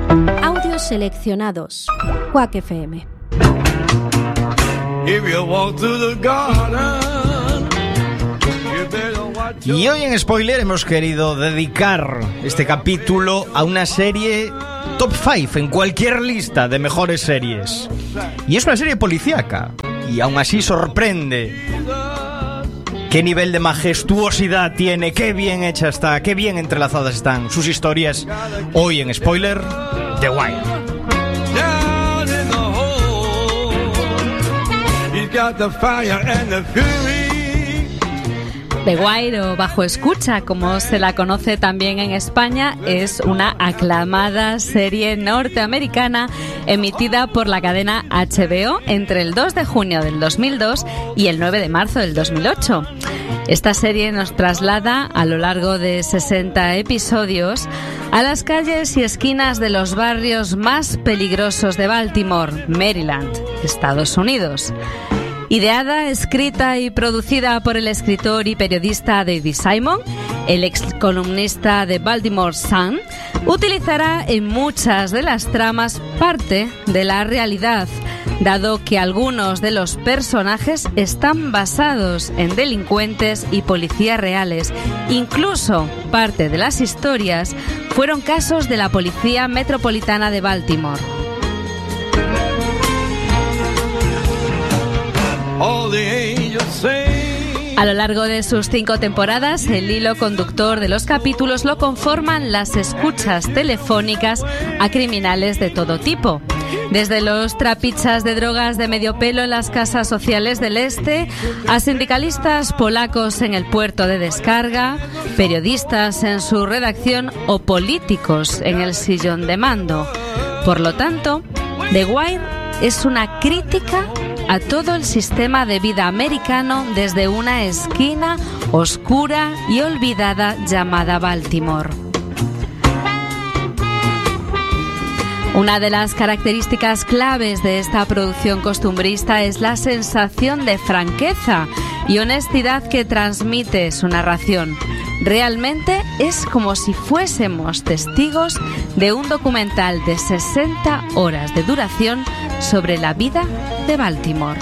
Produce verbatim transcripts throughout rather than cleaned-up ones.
Audios seleccionados. Quack F M. Y hoy en Spoiler hemos querido dedicar este capítulo a una serie top cinco en cualquier lista de mejores series. Y es una serie policíaca, y aún así sorprende. Qué nivel de majestuosidad tiene, qué bien hecha está, qué bien entrelazadas están sus historias. Hoy en Spoiler, The Wire. The Wire, o Bajo Escucha, como se la conoce también en España, es una aclamada serie norteamericana emitida por la cadena H B O entre el dos de junio del dos mil dos y el nueve de marzo del dos mil ocho. Esta serie nos traslada a lo largo de sesenta episodios a las calles y esquinas de los barrios más peligrosos de Baltimore, Maryland, Estados Unidos. Ideada, escrita y producida por el escritor y periodista David Simon, el ex columnista de Baltimore Sun, utilizará en muchas de las tramas parte de la realidad, dado que algunos de los personajes están basados en delincuentes y policías reales. Incluso parte de las historias fueron casos de la Policía Metropolitana de Baltimore. A lo largo de sus cinco temporadas, el hilo conductor de los capítulos lo conforman las escuchas telefónicas a criminales de todo tipo. Desde los trapichas de drogas de medio pelo en las casas sociales del este, a sindicalistas polacos en el puerto de descarga, periodistas en su redacción o políticos en el sillón de mando. Por lo tanto, The Wire es una crítica a todo el sistema de vida americano desde una esquina oscura y olvidada llamada Baltimore. Una de las características claves de esta producción costumbrista es la sensación de franqueza y honestidad que transmite su narración. Realmente es como si fuésemos testigos de un documental de sesenta horas de duración sobre la vida de Baltimore.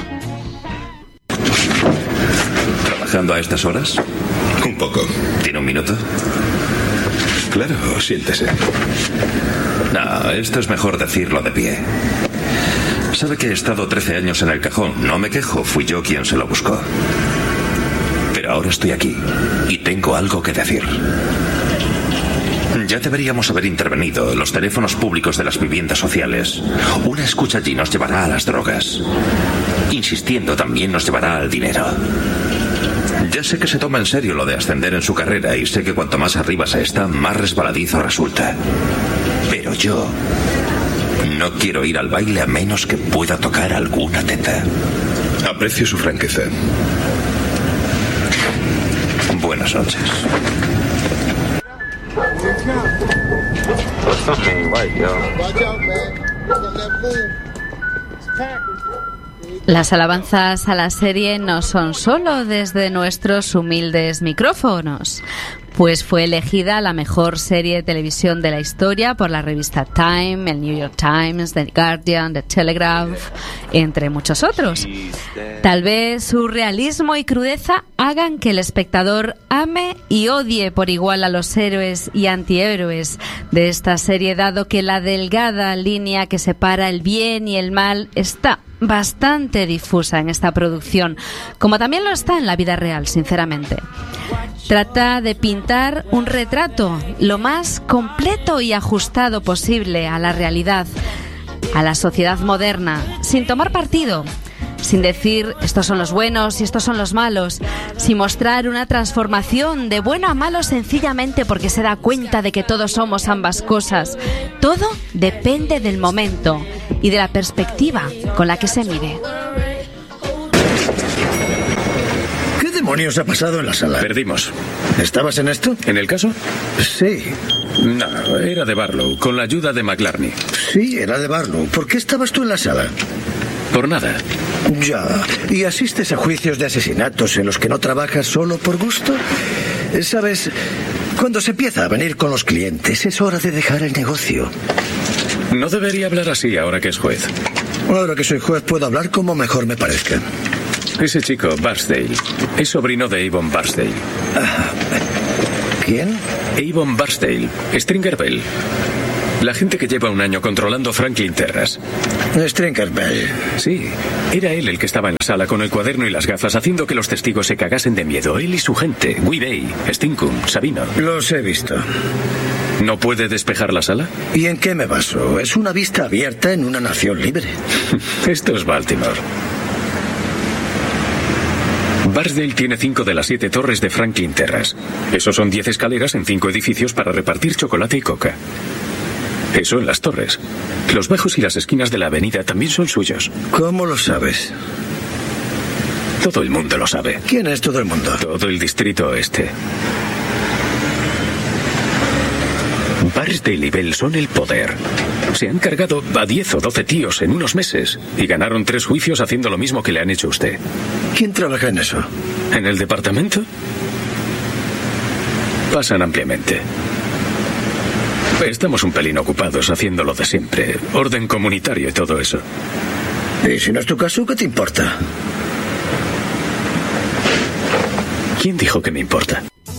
¿Trabajando a estas horas? Un poco. ¿Tiene un minuto? Claro, siéntese. No, esto es mejor decirlo de pie. Sabe que he estado trece años en el cajón. No me quejo, fui yo quien se lo buscó. Pero ahora estoy aquí y tengo algo que decir. Ya deberíamos haber intervenido. Los teléfonos públicos de las viviendas sociales. Una escucha allí nos llevará a las drogas. Insistiendo también nos llevará al dinero. Ya sé que se toma en serio lo de ascender en su carrera y sé que cuanto más arriba se está, más resbaladizo resulta. Pero yo no quiero ir al baile a menos que pueda tocar alguna teta. Aprecio su franqueza. Buenas noches. Las alabanzas a la serie no son solo desde nuestros humildes micrófonos, pues fue elegida la mejor serie de televisión de la historia por la revista Time, el New York Times, The Guardian, The Telegraph, entre muchos otros. Tal vez su realismo y crudeza hagan que el espectador ame y odie por igual a los héroes y antihéroes de esta serie, dado que la delgada línea que separa el bien y el mal está bastante difusa en esta producción, como también lo está en la vida real, sinceramente. Trata de pintar un retrato lo más completo y ajustado posible a la realidad, a la sociedad moderna, sin tomar partido, sin decir estos son los buenos y estos son los malos, sin mostrar una transformación de bueno a malo sencillamente porque se da cuenta de que todos somos ambas cosas. Todo depende del momento y de la perspectiva con la que se mire. ¿Qué demonios ha pasado en la sala? Perdimos. ¿Estabas en esto? ¿En el caso? Sí. No, era de Barlow, con la ayuda de McLarney. Sí, era de Barlow. ¿Por qué estabas tú en la sala? Por nada. Ya. ¿Y asistes a juicios de asesinatos en los que no trabajas solo por gusto? ¿Sabes? Cuando se empieza a venir con los clientes, es hora de dejar el negocio. No debería hablar así ahora que es juez. Ahora que soy juez puedo hablar como mejor me parezca. Ese chico, Barksdale, es sobrino de Avon Barksdale. ¿Quién? Avon Barksdale, Stringer Bell. La gente que lleva un año controlando Franklin Terrace. Stringer Bell. Sí, era él el que estaba en la sala con el cuaderno y las gafas, haciendo que los testigos se cagasen de miedo. Él y su gente, Guidey, Stinkum, Sabino. Los he visto. ¿No puede despejar la sala? ¿Y en qué me baso? Es una vista abierta en una nación libre. Esto es Baltimore. Barksdale tiene cinco de las siete torres de Franklin Terrace. Esos son diez escaleras en cinco edificios para repartir chocolate y coca. Eso en las torres. Los bajos y las esquinas de la avenida también son suyos. ¿Cómo lo sabes? Todo el mundo lo sabe. ¿Quién es todo el mundo? Todo el distrito oeste. Barksdale y Bell son el poder. Se han cargado a diez o doce tíos en unos meses y ganaron tres juicios haciendo lo mismo que le han hecho a usted. ¿Quién trabaja en eso? ¿En el departamento? Pasan ampliamente. Estamos un pelín ocupados haciendo lo de siempre. Orden comunitario y todo eso. ¿Y si no es tu caso, qué te importa? ¿Quién dijo que me importa?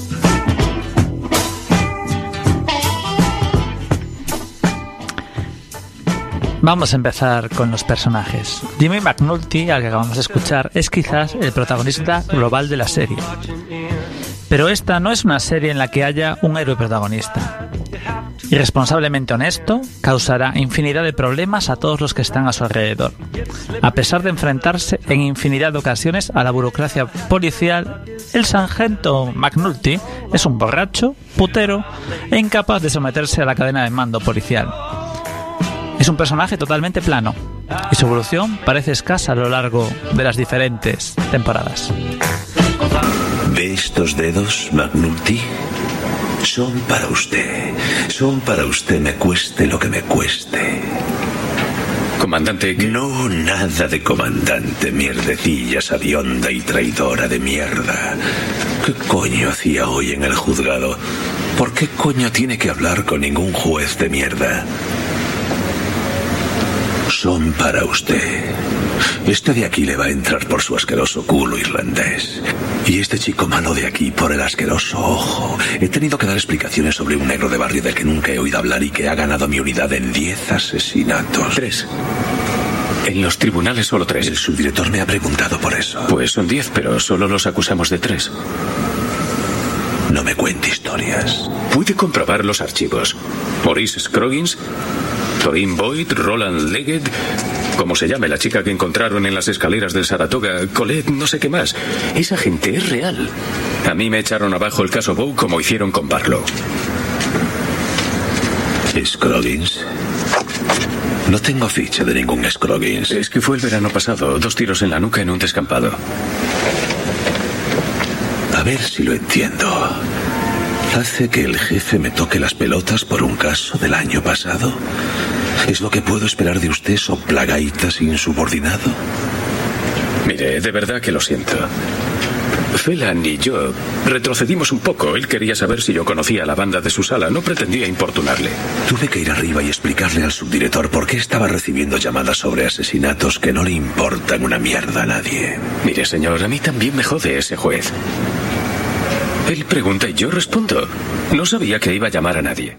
Vamos a empezar con los personajes. Jimmy McNulty, al que acabamos de escuchar, es quizás el protagonista global de la serie. Pero esta no es una serie en la que haya un héroe protagonista. Irresponsablemente honesto, causará infinidad de problemas a todos los que están a su alrededor, a pesar de enfrentarse en infinidad de ocasiones a la burocracia policial. El sargento McNulty es un borracho, putero e incapaz de someterse a la cadena de mando policial. Es un personaje totalmente plano y su evolución parece escasa a lo largo de las diferentes temporadas. ¿Ve estos dedos, McNulty? Son para usted. Son para usted, me cueste lo que me cueste. Comandante, ¿qué? No, nada de comandante, mierdecilla sabionda y traidora de mierda. ¿Qué coño hacía hoy en el juzgado? ¿Por qué coño tiene que hablar con ningún juez de mierda? Son para usted. Este de aquí le va a entrar por su asqueroso culo irlandés. Y este chico malo de aquí por el asqueroso ojo. He tenido que dar explicaciones sobre un negro de barrio del que nunca he oído hablar y que ha ganado mi unidad en diez asesinatos. Tres. En los tribunales solo tres. El subdirector me ha preguntado por eso. Pues son diez, pero solo los acusamos de tres. No me cuente historias. Puede comprobar los archivos. Maurice Scroggins, Torin Boyd, Roland Leggett, como se llame la chica que encontraron en las escaleras del Saratoga, Colette, no sé qué más. Esa gente es real. A mí me echaron abajo el caso Bow como hicieron con Barlow. ¿Scroggins? No tengo ficha de ningún Scroggins. Es que fue el verano pasado, dos tiros en la nuca en un descampado. A ver si lo entiendo. ¿Hace que el jefe me toque las pelotas por un caso del año pasado? ¿Es lo que puedo esperar de usted, soplagaitas insubordinado? Mire, de verdad que lo siento. Phelan y yo retrocedimos un poco. Él quería saber si yo conocía a la banda de su sala. No pretendía importunarle. Tuve que ir arriba y explicarle al subdirector por qué estaba recibiendo llamadas sobre asesinatos que no le importan una mierda a nadie. Mire, señor, a mí también me jode ese juez. Él pregunta y yo respondo. No sabía que iba a llamar a nadie.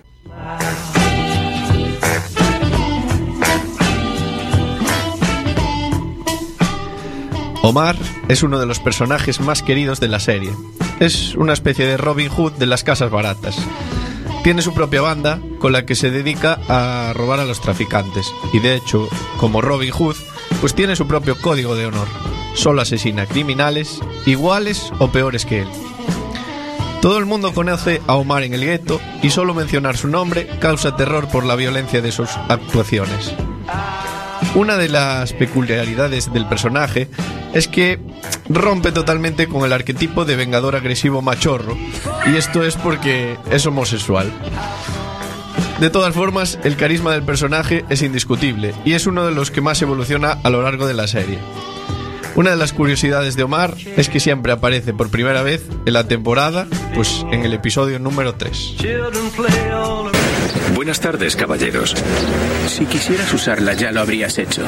Omar es uno de los personajes más queridos de la serie. Es una especie de Robin Hood de las casas baratas. Tiene su propia banda con la que se dedica a robar a los traficantes. Y de hecho, como Robin Hood, pues tiene su propio código de honor. Solo asesina a criminales iguales o peores que él. Todo el mundo conoce a Omar en el gueto y solo mencionar su nombre causa terror por la violencia de sus actuaciones. Una de las peculiaridades del personaje es que rompe totalmente con el arquetipo de vengador agresivo machorro, y esto es porque es homosexual. De todas formas, el carisma del personaje es indiscutible y es uno de los que más evoluciona a lo largo de la serie. Una de las curiosidades de Omar es que siempre aparece por primera vez en la temporada, pues en el episodio número tres. Buenas tardes, caballeros. Si quisieras usarla, ya lo habrías hecho.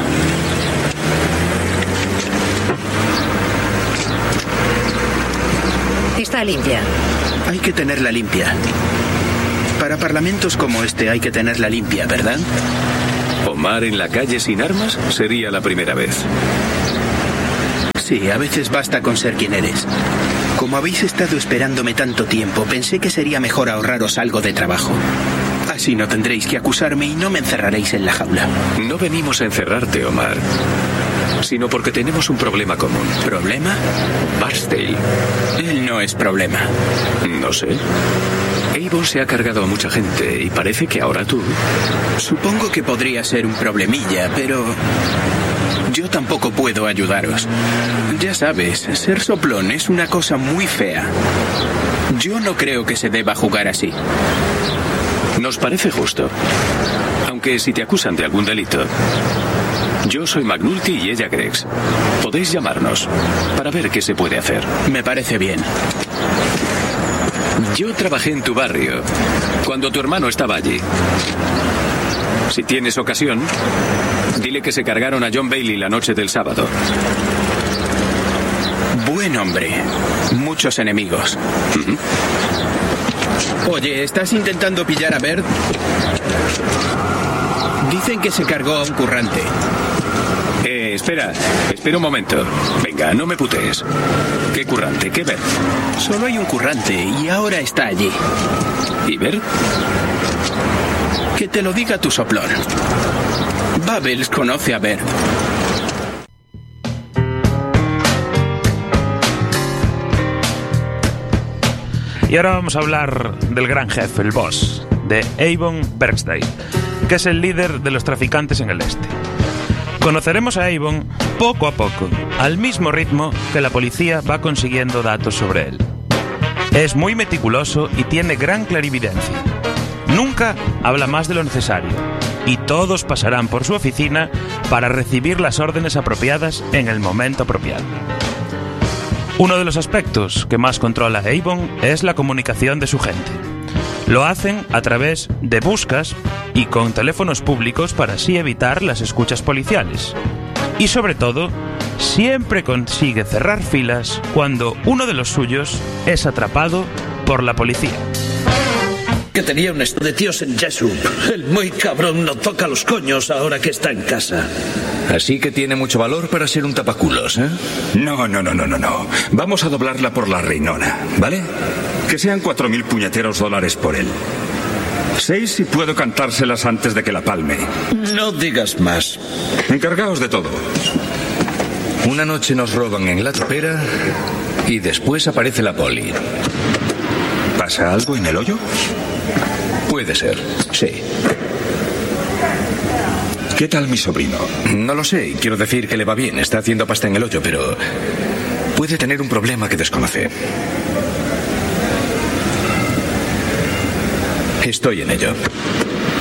Está limpia. Hay que tenerla limpia. Para parlamentos como este hay que tenerla limpia, ¿verdad? Omar en la calle sin armas sería la primera vez. Sí, a veces basta con ser quien eres. Como habéis estado esperándome tanto tiempo, pensé que sería mejor ahorraros algo de trabajo. Así no tendréis que acusarme y no me encerraréis en la jaula. No venimos a encerrarte, Omar, sino porque tenemos un problema común. ¿Problema? Barksdale. Él no es problema. No sé. Avon se ha cargado a mucha gente y parece que ahora tú... Supongo que podría ser un problemilla, pero... yo tampoco puedo ayudaros. Ya sabes, ser soplón es una cosa muy fea. Yo no creo que se deba jugar así. Nos parece justo. Aunque si te acusan de algún delito... Yo soy McNulty y ella Greggs. Podéis llamarnos para ver qué se puede hacer. Me parece bien. Yo trabajé en tu barrio cuando tu hermano estaba allí. Si tienes ocasión, dile que se cargaron a John Bailey la noche del sábado. Buen hombre. Muchos enemigos. Uh-huh. Oye, ¿estás intentando pillar a Bert? Dicen que se cargó a un currante. Eh, espera, espera un momento. Venga, no me putees. ¿Qué currante? ¿Qué Bert? Solo hay un currante y ahora está allí. ¿Y Bert? Que te lo diga tu soplón. Bubbles conoce a Bert. Y ahora vamos a hablar del gran jefe, el boss, de Avon Barksdale, que es el líder de los traficantes en el este. Conoceremos a Avon poco a poco, al mismo ritmo que la policía va consiguiendo datos sobre él. Es muy meticuloso y tiene gran clarividencia. Nunca habla más de lo necesario, y todos pasarán por su oficina para recibir las órdenes apropiadas en el momento apropiado. Uno de los aspectos que más controla Avon es la comunicación de su gente. Lo hacen a través de buscas y con teléfonos públicos para así evitar las escuchas policiales. Y sobre todo, siempre consigue cerrar filas cuando uno de los suyos es atrapado por la policía. Que tenía un esto de tíos en Jessup. El muy cabrón no toca los coños ahora que está en casa. Así que tiene mucho valor para ser un tapaculos, ¿eh? No, no, no, no, no, no. Vamos a doblarla por la reinona, ¿vale? Que sean cuatro mil puñeteros dólares por él. Seis si puedo cantárselas antes de que la palme. No digas más. Encargaos de todo. Una noche nos roban en la topera y después aparece la poli. ¿Pasa algo en el hoyo? Puede ser, sí. ¿Qué tal mi sobrino? No lo sé, quiero decir que le va bien, está haciendo pasta en el hoyo, pero puede tener un problema que desconoce. Estoy en ello.